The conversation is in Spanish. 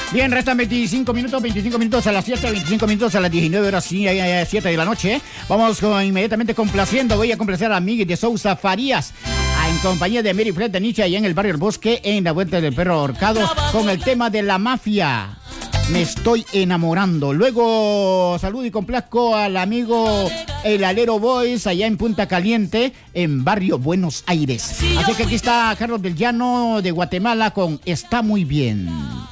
Bien, restan 25 minutos a las 7, 25 minutos a las 19 horas, sí, 7 de la noche. Vamos inmediatamente complaciendo. Voy a complacer a Miguel de Sousa Farías, en compañía de Mary Fred de Nietzsche, allá en el barrio El Bosque, en la Vuelta del Perro Ahorcado, con el tema de La Mafia. Me estoy enamorando. Luego saludo y complazco al amigo El Alero Boys allá en Punta Caliente, en barrio Buenos Aires. Así que aquí está Carlos del Llano de Guatemala con Está Muy Bien.